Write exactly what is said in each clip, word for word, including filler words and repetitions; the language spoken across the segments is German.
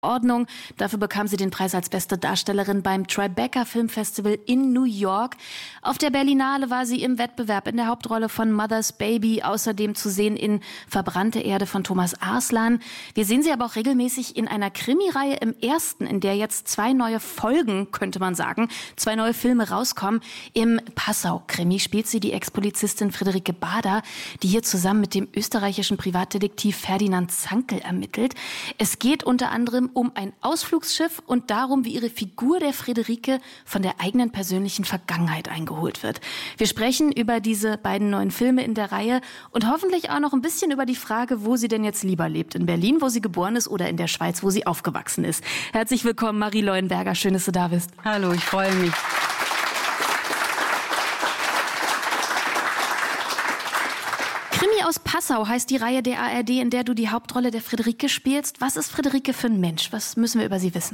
Ordnung. Dafür bekam sie den Preis als beste Darstellerin beim Tribeca Film Festival in New York. Auf der Berlinale war sie im Wettbewerb in der Hauptrolle von Mother's Baby, außerdem zu sehen in Verbrannte Erde von Thomas Arslan. Wir sehen sie aber auch regelmäßig in einer Krimireihe im Ersten, in der jetzt zwei neue Folgen, könnte man sagen, zwei neue Filme rauskommen. Im Passau-Krimi spielt sie die Ex-Polizistin Friederike Bader, die hier zusammen mit dem österreichischen Privatdetektiv Ferdinand Zankl ermittelt. Es geht unter anderem um ein Ausflugsschiff und darum, wie ihre Figur der Friederike von der eigenen persönlichen Vergangenheit eingeholt wird. Wir sprechen über diese beiden neuen Filme in der Reihe und hoffentlich auch noch ein bisschen über die Frage, wo sie denn jetzt lieber lebt. In Berlin, wo sie geboren ist, oder in der Schweiz, wo sie aufgewachsen ist. Herzlich willkommen, Marie Leuenberger. Schön, dass du da bist. Hallo, ich freue mich. Krimi aus Passau heißt die Reihe der A R D, in der du die Hauptrolle der Friederike spielst. Was ist Friederike für ein Mensch? Was müssen wir über sie wissen?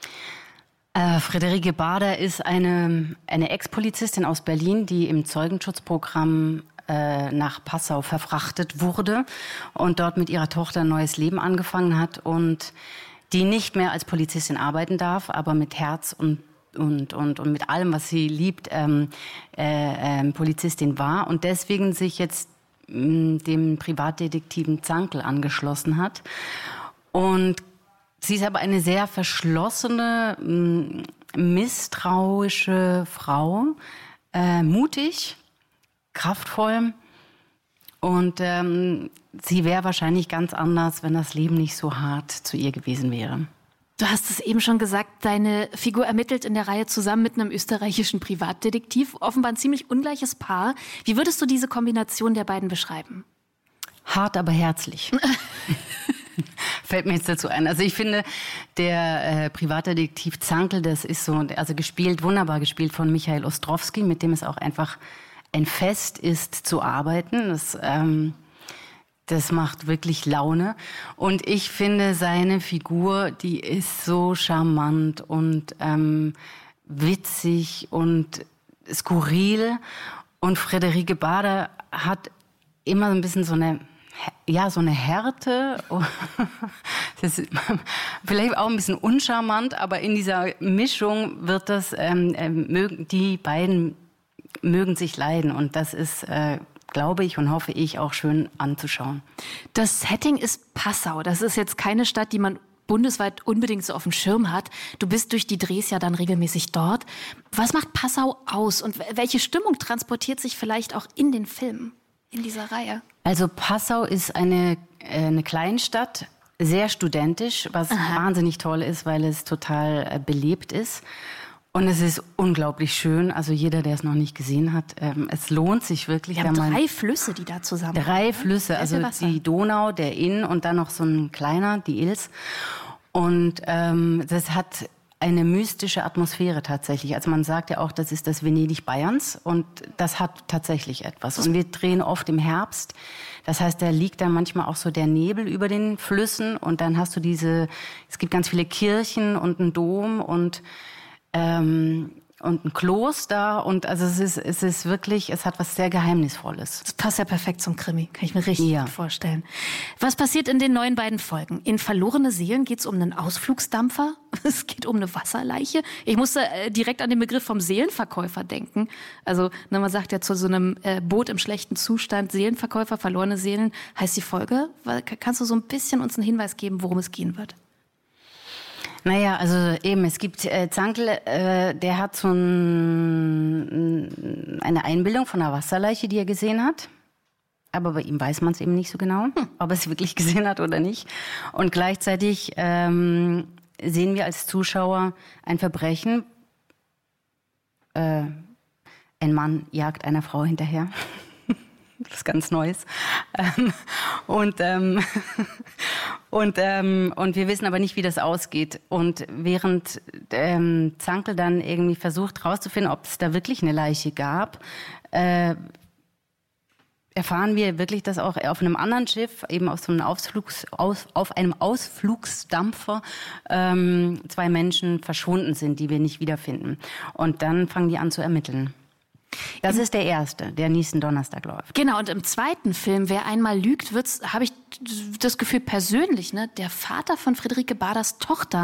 Äh, Friederike Bader ist eine, eine Ex-Polizistin aus Berlin, die im Zeugenschutzprogramm äh, nach Passau verfrachtet wurde und dort mit ihrer Tochter ein neues Leben angefangen hat und die nicht mehr als Polizistin arbeiten darf, aber mit Herz und Und, und, und mit allem, was sie liebt, ähm, äh, äh, Polizistin war und deswegen sich jetzt mh, dem Privatdetektiven Zankl angeschlossen hat. Und sie ist aber eine sehr verschlossene, mh, misstrauische Frau, äh, mutig, kraftvoll und ähm, sie wäre wahrscheinlich ganz anders, wenn das Leben nicht so hart zu ihr gewesen wäre. Du hast es eben schon gesagt, deine Figur ermittelt in der Reihe zusammen mit einem österreichischen Privatdetektiv. Offenbar ein ziemlich ungleiches Paar. Wie würdest du diese Kombination der beiden beschreiben? Hart, aber herzlich. Fällt mir jetzt dazu ein. Also ich finde, der äh, Privatdetektiv Zankl, das ist so, also gespielt, wunderbar gespielt von Michael Ostrowski, mit dem es auch einfach ein Fest ist zu arbeiten. Das ähm, Das macht wirklich Laune. Und ich finde, seine Figur, die ist so charmant und ähm, witzig und skurril. Und Friederike Bader hat immer so ein bisschen so eine, ja, so eine Härte. Das ist vielleicht auch ein bisschen uncharmant, aber in dieser Mischung wird das, ähm, mögen, die beiden mögen sich leiden. Und das ist, äh, glaube ich und hoffe ich, auch schön anzuschauen. Das Setting ist Passau. Das ist jetzt keine Stadt, die man bundesweit unbedingt so auf dem Schirm hat. Du bist durch die Drehs ja dann regelmäßig dort. Was macht Passau aus und welche Stimmung transportiert sich vielleicht auch in den Filmen, in dieser Reihe? Also Passau ist eine, äh, eine Kleinstadt, sehr studentisch, was Aha. wahnsinnig toll ist, weil es total äh, belebt ist. Und es ist unglaublich schön. Also jeder, der es noch nicht gesehen hat, ähm, es lohnt sich wirklich. Wir haben drei Flüsse, die da zusammen. Drei Flüsse, also die Donau, der Inn und dann noch so ein kleiner, die Ilz. Und ähm, das hat eine mystische Atmosphäre tatsächlich. Also man sagt ja auch, das ist das Venedig Bayerns und das hat tatsächlich etwas. Und wir drehen oft im Herbst. Das heißt, da liegt dann manchmal auch so der Nebel über den Flüssen und dann hast du diese, es gibt ganz viele Kirchen und einen Dom und Ähm, und ein Kloster und also es ist, es ist wirklich, es hat was sehr Geheimnisvolles. Das passt ja perfekt zum Krimi, kann ich mir richtig ja. gut vorstellen. Was passiert in den neuen beiden Folgen? In Verlorene Seelen geht es um einen Ausflugsdampfer, es geht um eine Wasserleiche. Ich musste äh, direkt an den Begriff vom Seelenverkäufer denken. Also ne, man sagt ja zu so einem äh, Boot im schlechten Zustand, Seelenverkäufer, verlorene Seelen heißt die Folge. Kannst du so ein bisschen uns einen Hinweis geben, worum es gehen wird? Naja, also eben, es gibt äh, Zankl, äh, der hat so ein, eine Einbildung von einer Wasserleiche, die er gesehen hat. Aber bei ihm weiß man es eben nicht so genau, hm. ob er es wirklich gesehen hat oder nicht. Und gleichzeitig ähm, sehen wir als Zuschauer ein Verbrechen. Äh, ein Mann jagt einer Frau hinterher. Das ist ganz Neues. Ähm, und, ähm, und, ähm, und wir wissen aber nicht, wie das ausgeht. Und während ähm, Zankl dann irgendwie versucht herauszufinden, ob es da wirklich eine Leiche gab, äh, erfahren wir wirklich, dass auch auf einem anderen Schiff, eben auf so einem Ausflugs, aus, auf einem Ausflugsdampfer, ähm, zwei Menschen verschwunden sind, die wir nicht wiederfinden. Und dann fangen die an zu ermitteln. Das ist der erste, der nächsten Donnerstag läuft. Genau, und im zweiten Film, Wer einmal lügt, habe ich das Gefühl persönlich, ne, der Vater von Friederike Baders Tochter